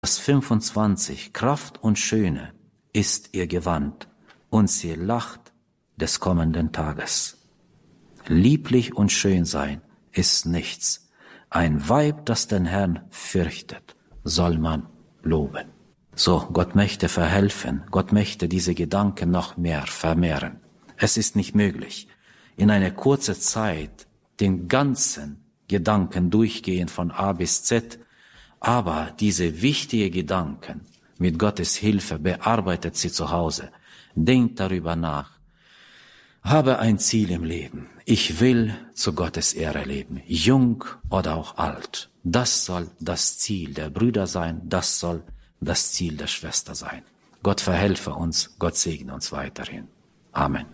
Vers 25, Kraft und Schöne ist ihr Gewand, und sie lacht des kommenden Tages. Lieblich und schön sein ist nichts. Ein Weib, das den Herrn fürchtet, soll man loben. So, Gott möchte verhelfen, Gott möchte diese Gedanken noch mehr vermehren. Es ist nicht möglich, in einer kurzen Zeit den ganzen Gedanken durchgehen von A bis Z, aber diese wichtigen Gedanken mit Gottes Hilfe bearbeitet sie zu Hause. Denkt darüber nach. Habe ein Ziel im Leben. Ich will zu Gottes Ehre leben, jung oder auch alt. Das soll das Ziel der Brüder sein, das soll das Ziel der Schwester sein. Gott verhelfe uns, Gott segne uns weiterhin. Amen.